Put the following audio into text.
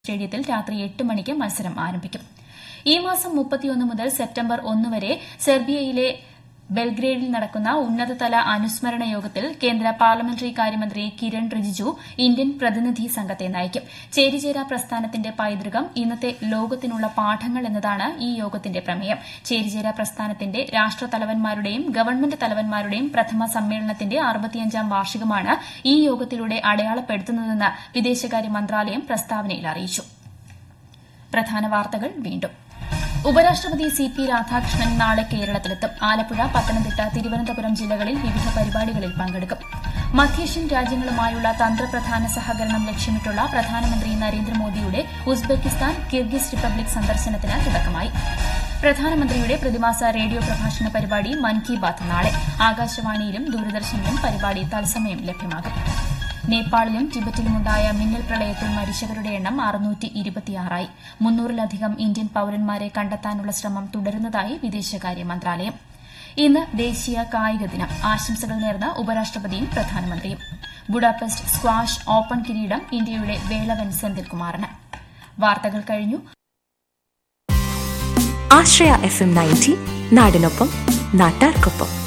സ്റ്റേഡിയത്തിൽ രാത്രി 8 മണിക്ക് മത്സരം ആരംഭിക്കും. ഈ മാസം 31 മുതൽ സെപ്റ്റംബർ 1 വരെ സെർബിയയിലെ ബെൽഗ്രേഡിൽ നടക്കുന്ന ഉന്നതതല അനുസ്മരണ യോഗത്തിൽ കേന്ദ്ര പാർലമെന്ററി കാര്യമന്ത്രി കിരൺ റിജിജു ഇന്ത്യൻ പ്രതിനിധി സംഘത്തെ നയിക്കും. ചേരിചേരാ പ്രസ്ഥാനത്തിന്റെ പൈതൃകം ഇന്നത്തെ ലോകത്തിനുള്ള പാഠങ്ങൾ എന്നതാണ് ഈ യോഗത്തിന്റെ പ്രമേയം. ചേരിചേരാ പ്രസ്ഥാനത്തിന്റെ രാഷ്ട്രതലവന്മാരുടെയും ഗവൺമെന്റ് തലവന്മാരുടെയും പ്രഥമ സമ്മേളനത്തിന്റെ 65ാം വാർഷികമാണ് ഈ യോഗത്തിലൂടെ അടയാളപ്പെടുത്തുന്നതെന്ന് വിദേശകാര്യ മന്ത്രാലയം പ്രസ്താവനയിൽ അറിയിച്ചു. പ്രധാന വാർത്തകൾ വീണ്ടും. ഉപരാഷ്ട്രപതി സി.പി. രാധാകൃഷ്ണൻ നാളെ കേരളത്തിലെത്തും. ആലപ്പുഴ, പത്തനംതിട്ട, തിരുവനന്തപുരം ജില്ലകളിൽ വിവിധ പരിപാടികളിൽ പങ്കെടുക്കും. മധ്യേഷ്യൻ രാജ്യങ്ങളുമായുള്ള തന്ത്രപ്രധാന സഹകരണം ലക്ഷ്യമിട്ടുള്ള പ്രധാനമന്ത്രി നരേന്ദ്രമോദിയുടെ ഉസ്ബെക്കിസ്ഥാൻ, കിർഗിസ് റിപ്പബ്ലിക് സന്ദർശനത്തിന് തുടക്കമായി. പ്രധാനമന്ത്രിയുടെ പ്രതിമാസ റേഡിയോ പ്രഭാഷണ പരിപാടി മൻ കി ബാത്ത് നാളെ. ആകാശവാണിയിലും ദൂരദർശനിലും പരിപാടി തത്സമയം ലഭ്യമാകും. നേപ്പാളിലും ടിബറ്റിലുമുണ്ടായ മിന്നൽ പ്രളയത്തിൽ മരിച്ചവരുടെ എണ്ണം 626ആയി. 300-ലധികം ഇന്ത്യൻ പൌരന്മാരെ കണ്ടെത്താനുള്ള ശ്രമം തുടരുന്നതായി വിദേശകാര്യ മന്ത്രാലയം. ഇന്ന് ദേശീയ കായിക ദിനം. ആശംസകൾ നേർന്ന ഉപരാഷ്ട്രപതിയും പ്രധാനമന്ത്രിയും. ബുഡാപെസ്റ്റ് സ്ക്വാഷ് ഓപ്പൺ കിരീടം ഇന്ത്യയുടെ വേളവൻ സെന്തിൽകുമാറിന്. വാർത്തകൾ കഴിഞ്ഞു. ആശ്രയ FM 90 നാടിനൊപ്പം നാട്ടാർക്കൊപ്പം.